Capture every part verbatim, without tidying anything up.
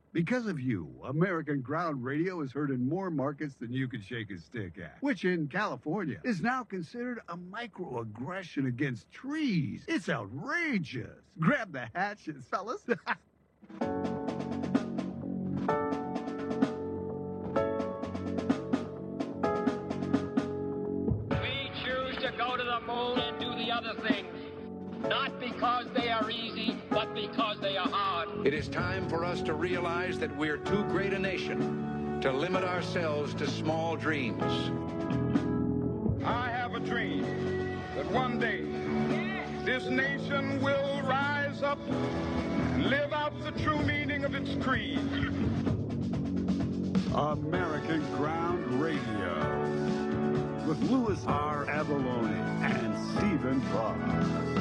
Because of you, American Ground Radio is heard in more markets than you can shake a stick at, which in California is now considered a microaggression against trees. It's outrageous. Grab the hatchet, fellas. We choose to go to the moon and do the other things. Not because they are easy, but because they are hard. It is time for us to realize that we're too great a nation to limit ourselves to small dreams. I have a dream that one day this nation will rise up and live out the true meaning of its creed. American Ground Radio with Louis R. Avalone and Stephen Parr.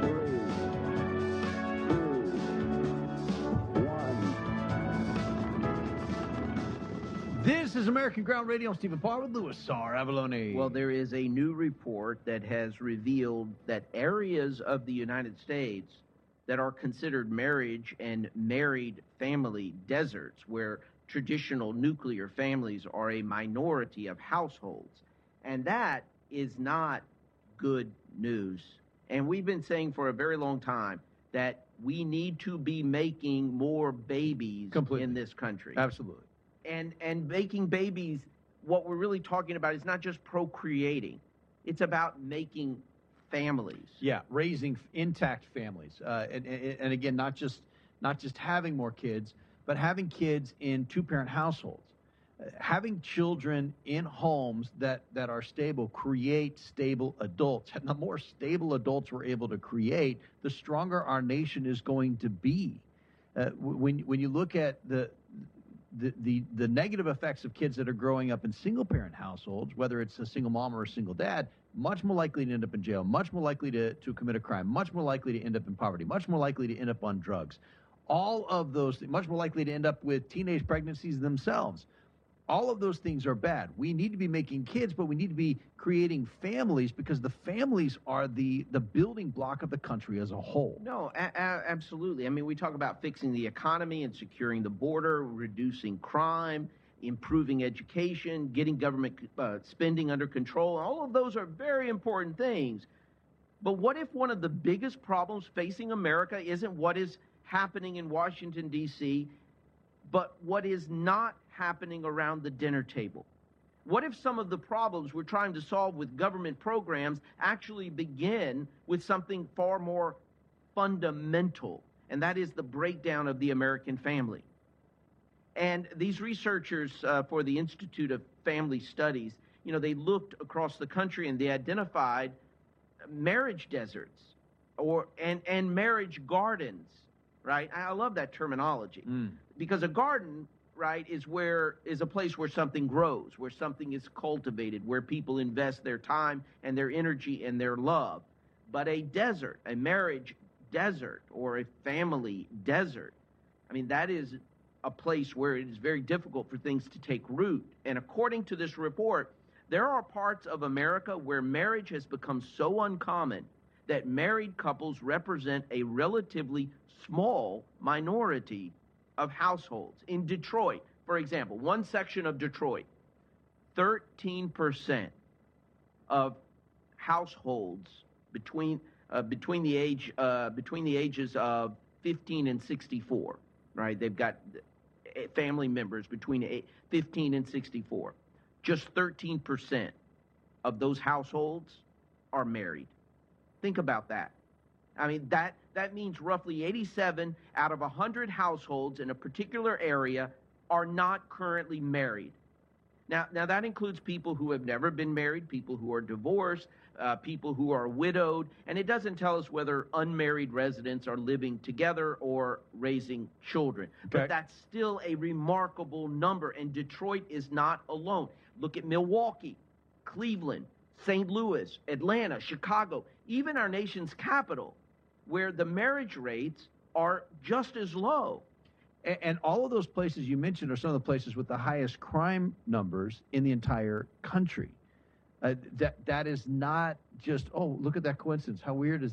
This is American Ground Radio. I'm Stephen Parr with Louis R. Avalone. Well, there is a new report that has revealed that areas of the United States that are considered marriage and married family deserts, where traditional nuclear families are a minority of households. And that is not good news. And we've been saying for a very long time that we need to be making more babies Completely. in this country. Absolutely. And and making babies, what we're really talking about is not just procreating. It's about making families. Yeah, raising intact families, uh, and, and and again, not just not just having more kids, but having kids in two-parent households. Uh, having children in homes that that are stable create stable adults. And the more stable adults we're able to create, the stronger our nation is going to be. Uh, when when you look at the The, the the negative effects of kids that are growing up in single-parent households, whether it's a single mom or a single dad, much more likely to end up in jail, much more likely to, to commit a crime, much more likely to end up in poverty, much more likely to end up on drugs. All of those, much more likely to end up with teenage pregnancies themselves. All of those things are bad. We need to be making kids, but we need to be creating families, because the families are the, the building block of the country as a whole. No, a- a- absolutely. I mean, we talk about fixing the economy and securing the border, reducing crime, improving education, getting government uh, spending under control. All of those are very important things. But what if one of the biggest problems facing America isn't what is happening in Washington, D C, but what is not happening around the dinner table? What if some of the problems we're trying to solve with government programs actually begin with something far more fundamental, and that is the breakdown of the American family? And these researchers uh, for the Institute of Family Studies, you know, they looked across the country and they identified marriage deserts or and, and marriage gardens, right? I love that terminology Mm. because a garden, right, is where is a place where something grows, where something is cultivated, where people invest their time and their energy and their love. But a desert, a marriage desert or a family desert, I mean, that is a place where it is very difficult for things to take root. And according to this report, there are parts of America where marriage has become so uncommon that married couples represent a relatively small minority of households. In Detroit, for example, one section of Detroit, thirteen percent of households between uh, between the age uh, between the ages of fifteen and sixty-four, right? They've got family members between fifteen and sixty-four. Just thirteen percent of those households are married. Think about that. I mean, that that means roughly eighty-seven out of one hundred households in a particular area are not currently married. Now, now that includes people who have never been married, people who are divorced, uh, people who are widowed, and it doesn't tell us whether unmarried residents are living together or raising children. Okay. But that's still a remarkable number, and Detroit is not alone. Look at Milwaukee, Cleveland, Saint Louis, Atlanta, Chicago, even our nation's capital, where the marriage rates are just as low. And, and all of those places you mentioned are some of the places with the highest crime numbers in the entire country. Uh, that that is not just, oh, look at that coincidence. How weird is that?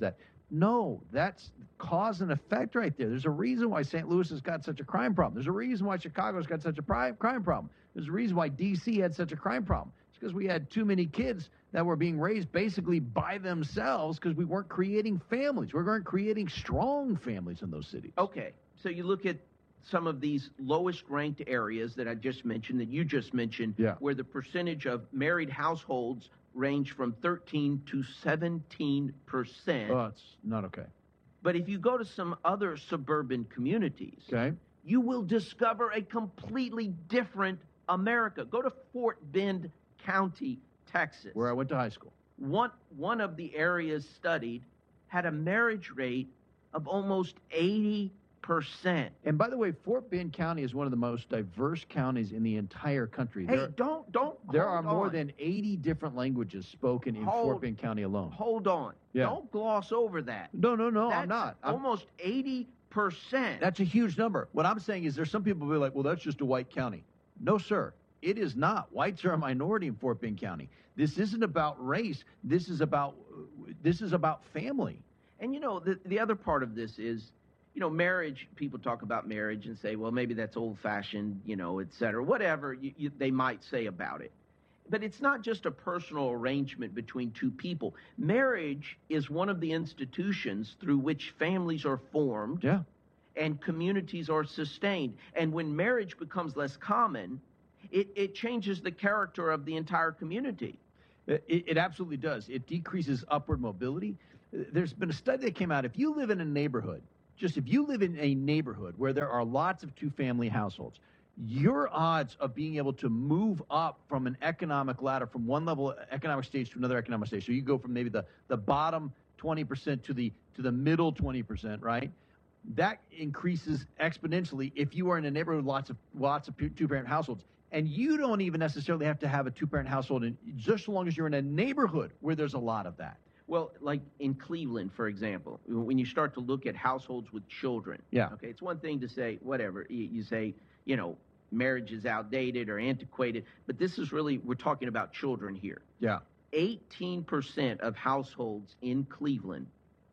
No, that's cause and effect right there. There's a reason why Saint Louis has got such a crime problem. There's a reason why Chicago's got such a pri- crime problem. There's a reason why D C had such a crime problem. It's because we had too many kids that were being raised basically by themselves because we weren't creating families. We weren't creating strong families in those cities. Okay, so you look at some of these lowest ranked areas that I just mentioned, that you just mentioned, Yeah. where the percentage of married households range from thirteen to seventeen percent. Oh, it's not okay. But if you go to some other suburban communities, Okay. you will discover a completely different America. Go to Fort Bend County, Texas. Where I went to high school. One, one of the areas studied had a marriage rate of almost eighty percent. And by the way, Fort Bend County is one of the most diverse counties in the entire country. Hey, there, don't, don't. there hold are more on. than eighty different languages spoken in Hold- Fort Bend County alone. Hold on. Yeah. Don't gloss over that. No, no, no, That's I'm not. I'm- almost eighty percent. That's a huge number. What I'm saying is there's some people who be like, well, that's just a white county. No, sir. It is not. Whites are a minority in Fort Bend County. This isn't about race. This is about this is about family. And you know, the the other part of this is, you know, marriage. People talk about marriage and say, well, maybe that's old-fashioned, you know, et cetera. Whatever you, you, they might say about it. But it's not just a personal arrangement between two people. Marriage is one of the institutions through which families are formed Yeah. and communities are sustained. And when marriage becomes less common, it, it changes the character of the entire community. It, it absolutely does. It decreases upward mobility. There's been a study that came out. If you live in a neighborhood, just if you live in a neighborhood where there are lots of two-family households, your odds of being able to move up from an economic ladder, from one level of economic stage to another economic stage, so you go from maybe the, the bottom twenty percent to the to the middle twenty percent, right? That increases exponentially if you are in a neighborhood with lots of lots of two-parent households. And you don't even necessarily have to have a two-parent household, in, just as long as you're in a neighborhood where there's a lot of that. Well, like in Cleveland, for example, when you start to look at households with children, Yeah. okay, it's one thing to say, whatever, you, you say, you know, marriage is outdated or antiquated, but this is really, we're talking about children here. Yeah. eighteen percent of households in Cleveland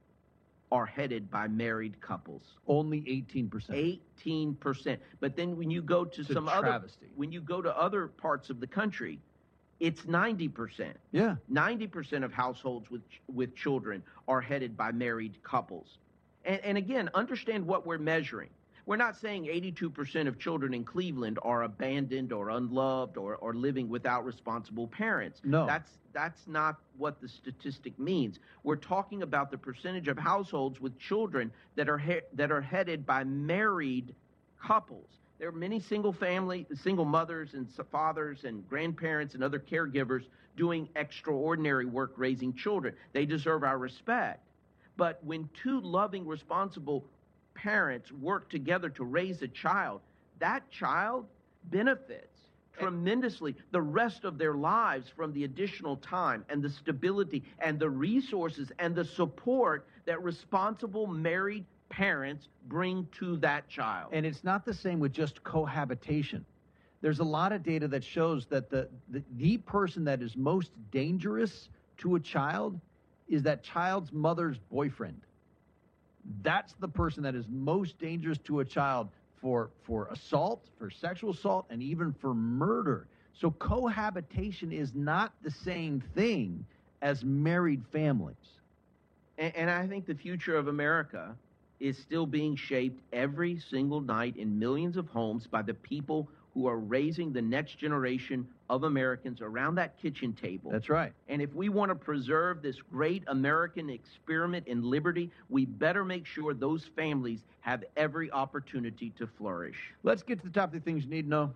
are headed by married couples. Only eighteen percent. eighteen percent. But then when you go to It's a some other, travesty. when you go to other parts of the country, it's ninety percent. Yeah. ninety percent of households with with children are headed by married couples. And, and again, understand what we're measuring. We're not saying eighty-two percent of children in Cleveland are abandoned or unloved or, or living without responsible parents. No. That's that's not what the statistic means. We're talking about the percentage of households with children that are he- that are headed by married couples. There are many single family, single mothers and fathers and grandparents and other caregivers doing extraordinary work raising children. They deserve our respect. But when two loving, responsible parents work together to raise a child, that child benefits tremendously the rest of their lives from the additional time and the stability and the resources and the support that responsible married parents bring to that child. And it's not the same with just cohabitation. There's a lot of data that shows that the, the, the person that is most dangerous to a child is that child's mother's boyfriend. That's the person that is most dangerous to a child for, for assault, for sexual assault, and even for murder. So cohabitation is not the same thing as married families. And, and I think the future of America is still being shaped every single night in millions of homes by the people who are raising the next generation of Americans around that kitchen table. That's right. And if we want to preserve this great American experiment in liberty, we better make sure those families have every opportunity to flourish. Let's get to the top of the things you need to know.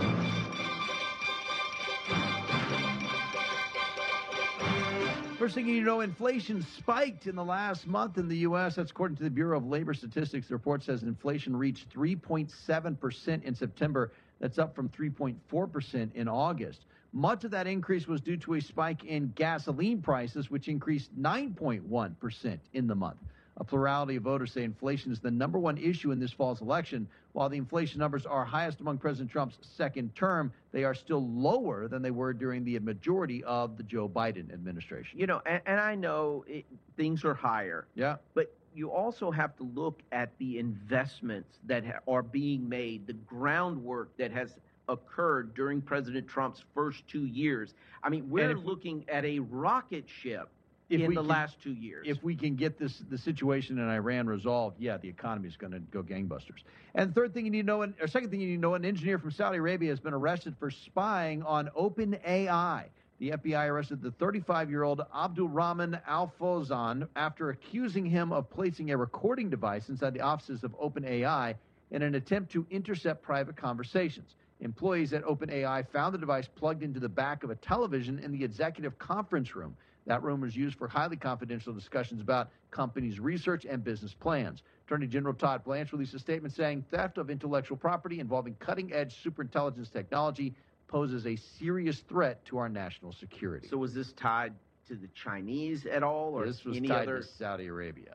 First thing you know, inflation spiked in the last month in the U S. That's according to the Bureau of Labor Statistics. The report says inflation reached three point seven percent in September. That's up from three point four percent in August. Much of that increase was due to a spike in gasoline prices, which increased nine point one percent in the month. A plurality of voters say inflation is the number one issue in this fall's election. While the inflation numbers are highest among President Trump's second term, they are still lower than they were during the majority of the Joe Biden administration. You know, and, and I know it, things are higher. Yeah. But you also have to look at the investments that ha- are being made, the groundwork that has occurred during President Trump's first two years. I mean, we're if, looking at a rocket ship if in we the can, last two years. If we can get this the situation in Iran resolved, yeah, the economy is going to go gangbusters. And the third thing you need to know, or second thing you need to know, an engineer from Saudi Arabia has been arrested for spying on OpenAI. The F B I arrested the thirty-five-year-old Abdul Rahman Al Fawzan after accusing him of placing a recording device inside the offices of OpenAI in an attempt to intercept private conversations. Employees at OpenAI found the device plugged into the back of a television in the executive conference room. That room was used for highly confidential discussions about companies' research and business plans. Attorney General Todd Blanche released a statement saying theft of intellectual property involving cutting-edge superintelligence technology poses a serious threat to our national security. So was this tied to the Chinese at all, or this was any tied other? to Saudi Arabia.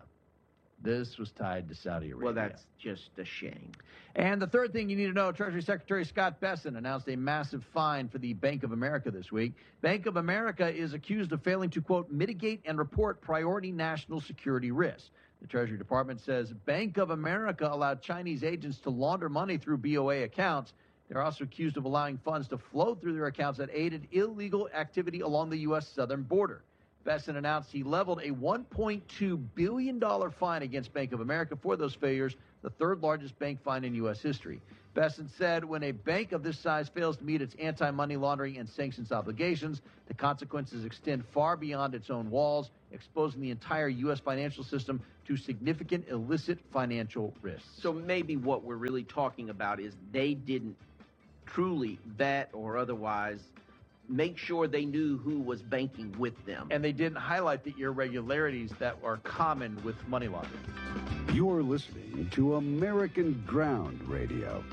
This was tied to Saudi Arabia. Well, that's just a shame. And the third thing you need to know, Treasury Secretary Scott Bessent announced a massive fine for the Bank of America this week. Bank of America is accused of failing to, quote, mitigate and report priority national security risks. The Treasury Department says Bank of America allowed Chinese agents to launder money through B O A accounts. They're also accused of allowing funds to flow through their accounts that aided illegal activity along the U S southern border. Bessent announced he leveled a one point two billion dollars fine against Bank of America for those failures, the third largest bank fine in U S history. Bessent said when a bank of this size fails to meet its anti-money laundering and sanctions obligations, the consequences extend far beyond its own walls, exposing the entire U S financial system to significant illicit financial risks. So maybe what we're really talking about is they didn't truly vet or otherwise make sure they knew who was banking with them. And they didn't highlight the irregularities that are common with money laundering. You're listening to American Ground Radio.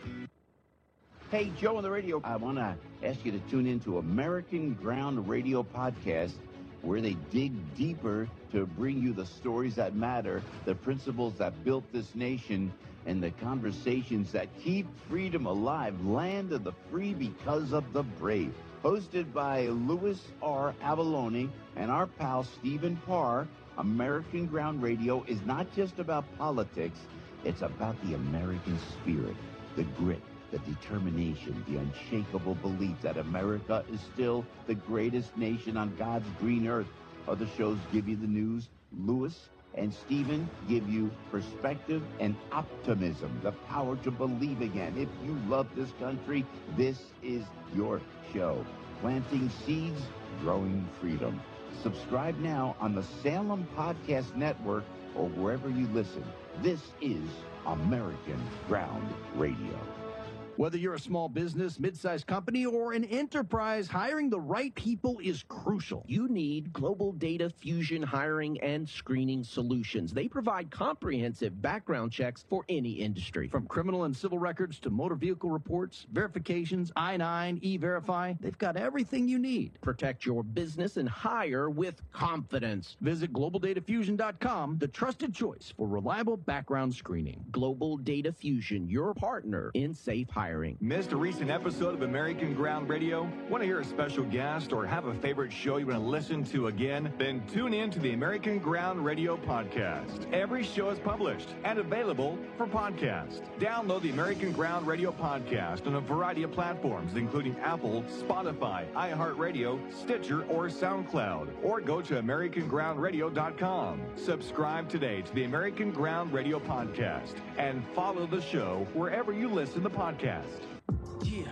Hey, Joe on the radio. I want to ask you to tune in to American Ground Radio podcast, where they dig deeper to bring you the stories that matter, the principles that built this nation, and the conversations that keep freedom alive. Land of the free because of the brave. Hosted by Louis R. Avalone and our pal Stephen Parr, American Ground Radio is not just about politics, it's about the American spirit, the grit, the determination, the unshakable belief that America is still the greatest nation on God's green earth. Other shows give you the news. Louis and Stephen give you perspective and optimism, the power to believe again. If you love this country, this is your show. Planting seeds, growing freedom. Subscribe now on the Salem Podcast Network or wherever you listen. This is American Ground Radio. Whether you're a small business, mid-sized company, or an enterprise, hiring the right people is crucial. You need Global Data Fusion hiring and screening solutions. They provide comprehensive background checks for any industry. From criminal and civil records to motor vehicle reports, verifications, I nine, E-Verify, they've got everything you need. Protect your business and hire with confidence. Visit global data fusion dot com, the trusted choice for reliable background screening. Global Data Fusion, your partner in safe hiring. Missed a recent episode of American Ground Radio? Want to hear a special guest or have a favorite show you want to listen to again? Then tune in to the American Ground Radio podcast. Every show is published and available for podcast. Download the American Ground Radio podcast on a variety of platforms, including Apple, Spotify, iHeartRadio, Stitcher, or SoundCloud. Or go to american ground radio dot com. Subscribe today to the American Ground Radio podcast and follow the show wherever you listen to podcasts. Yeah,